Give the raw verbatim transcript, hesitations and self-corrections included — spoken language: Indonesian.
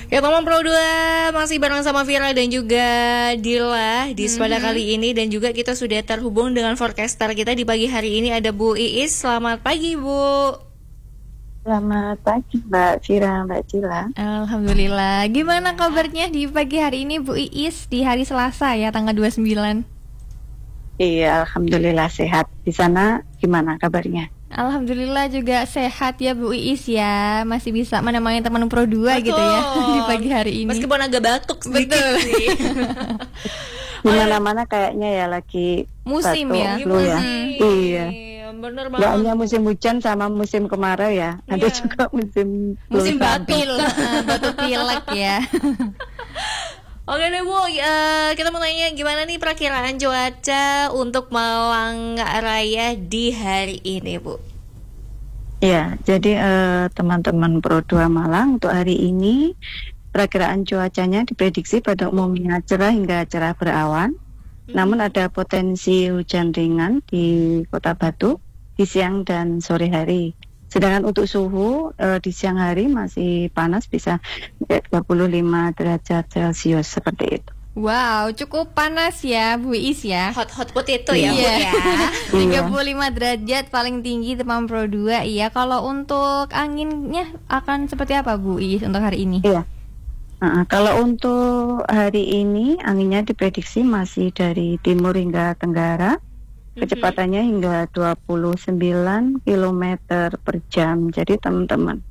Ya teman Pro dua masih bareng sama Vira dan juga Dila di Sepada Mm-hmm. kali ini. Dan juga kita sudah terhubung dengan forecaster kita di pagi hari ini, ada Bu Iis. Selamat pagi Bu. Selamat pagi Mbak Vira, Mbak Cila. Alhamdulillah. Gimana kabarnya di pagi hari ini Bu Iis di hari Selasa ya tanggal dua puluh sembilan? Iya, Alhamdulillah sehat. Di sana gimana kabarnya? Alhamdulillah juga sehat ya Bu Iis ya. Masih bisa menemani teman Pro dua gitu ya di pagi hari ini. Meskipun agak batuk sedikit sih. Di mana-mana kayaknya ya lagi musim batuk, ya. flu ya. Iya. Bener Gak banget. hanya musim hujan sama musim kemarau ya. Iya. Ada juga musim flu Musim sama. batuk. Batuk pilek ya. Oke deh Bu, uh, kita mau tanya gimana nih perakiraan cuaca untuk Malang Raya di hari ini Bu? Ya, jadi eh, teman-teman Pro dua Malang untuk hari ini perakiraan cuacanya diprediksi pada umumnya cerah hingga cerah berawan. Hmm. Namun ada potensi hujan ringan di Kota Batu di siang dan sore hari. Sedangkan untuk suhu eh, di siang hari masih panas, bisa dua puluh lima derajat Celcius seperti itu. Wow, cukup panas ya Bu Iis ya. Hot-hot potato ya Bu Iya. ya. tiga puluh lima derajat paling tinggi teman Pro dua. Iya, kalau untuk anginnya akan seperti apa Bu Iis untuk hari ini? Iya. Nah, kalau untuk hari ini anginnya diprediksi masih dari timur hingga tenggara. Kecepatannya hingga dua puluh sembilan kilometer per jam. Jadi teman-teman